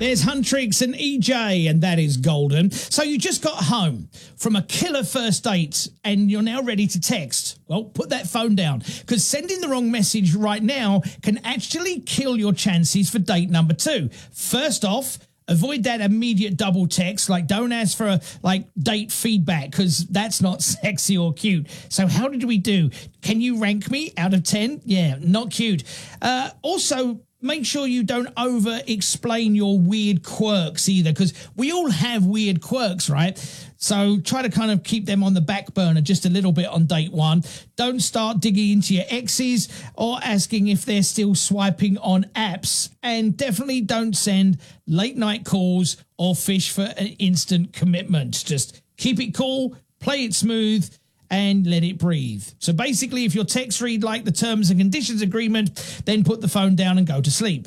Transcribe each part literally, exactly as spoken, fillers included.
There's Huntrix and E J, and that is golden. So you just got home from a killer first date and you're now ready to text. Well, put that phone down, because sending the wrong message right now can actually kill your chances for date number two. First off, avoid that immediate double text. Like, don't ask for a like date feedback, because that's not sexy or cute. So how did we do? Can you rank me out of ten? Yeah, not cute. Uh, also, make sure you don't over-explain your weird quirks either, because we all have weird quirks, right? So try to kind of keep them on the back burner just a little bit on date one. Don't start digging into your exes or asking if they're still swiping on apps. And definitely don't send late night calls or fish for an instant commitment. Just keep it cool, play it smooth, and let it breathe. So basically, if your texts read like the terms and conditions agreement, then put the phone down and go to sleep.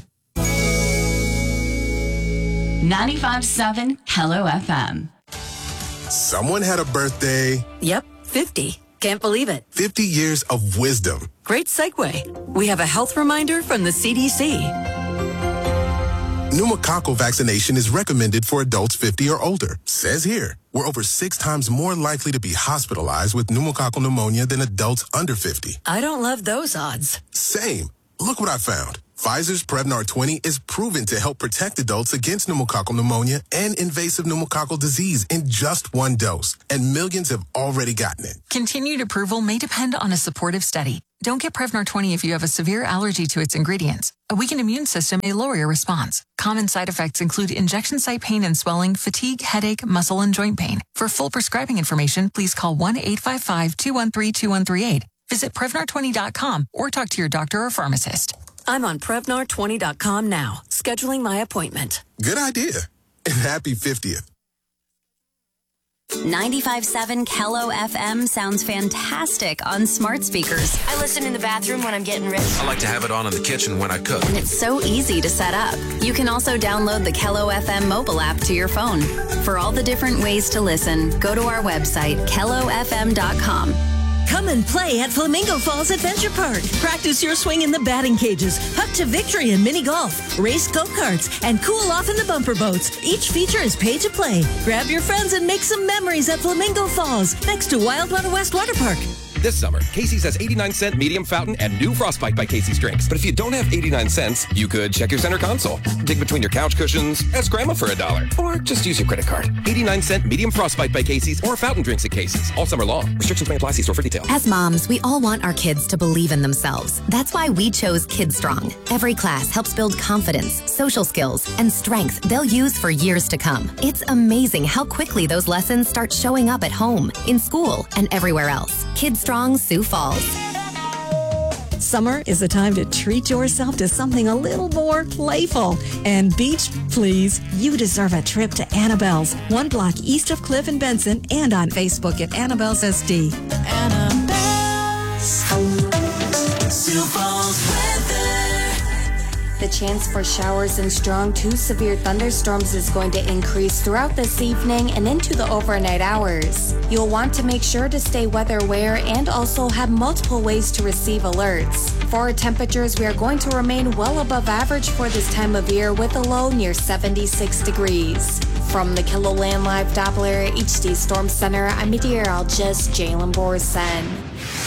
ninety-five point seven Hello F M. Someone had a birthday. Yep, fifty. Can't believe it. fifty years of wisdom. Great segue. We have a health reminder from the C D C. Pneumococcal vaccination is recommended for adults fifty or older. Says here, we're over six times more likely to be hospitalized with pneumococcal pneumonia than adults under fifty. I don't love those odds. Same. Look what I found. Pfizer's Prevnar twenty is proven to help protect adults against pneumococcal pneumonia and invasive pneumococcal disease in just one dose. And millions have already gotten it. Continued approval may depend on a supportive study. Don't get Prevnar twenty if you have a severe allergy to its ingredients. A weakened immune system may lower your response. Common side effects include injection site pain and swelling, fatigue, headache, muscle, and joint pain. For full prescribing information, please call one eight five five, two one three, two one three eight. Visit Prevnar twenty dot com or talk to your doctor or pharmacist. I'm on Prevnar twenty dot com now, scheduling my appointment. Good idea. And happy fiftieth. ninety-five point seven Kello F M sounds fantastic on smart speakers. I listen in the bathroom when I'm getting ready. I like to have it on in the kitchen when I cook. And it's so easy to set up. You can also download the Kello F M mobile app to your phone. For all the different ways to listen, go to our website, kello f m dot com. Come and play at Flamingo Falls Adventure Park. Practice your swing in the batting cages, putt to victory in mini golf, race go-karts, and cool off in the bumper boats. Each feature is pay to play. Grab your friends and make some memories at Flamingo Falls, next to Wildwater West Water Park. This summer, Casey's has eighty-nine cent medium fountain and new Frostbite by Casey's drinks. But if you don't have eighty-nine cents, you could check your center console, dig between your couch cushions, ask Grandma for a dollar, or just use your credit card. eighty-nine cent medium Frostbite by Casey's or fountain drinks at Casey's all summer long. Restrictions may apply. See store for details. As moms, we all want our kids to believe in themselves. That's why we chose Kids Strong. Every class helps build confidence, social skills, and strength they'll use for years to come. It's amazing how quickly those lessons start showing up at home, in school, and everywhere else. Kids Strong, Sioux Falls. Summer is the time to treat yourself to something a little more playful. And beach, please, you deserve a trip to Annabelle's, one block east of Cliff and Benson, and on Facebook at Annabelle's S D. Annabelle's Sioux Falls weather. The chance for showers and strong to severe thunderstorms is going to increase throughout this evening and into the overnight hours. You'll want to make sure to stay weather aware and also have multiple ways to receive alerts. For our temperatures, we are going to remain well above average for this time of year with a low near seventy-six degrees. From the KILOLAND Live Doppler H D Storm Center, I'm meteorologist Jalen Borson.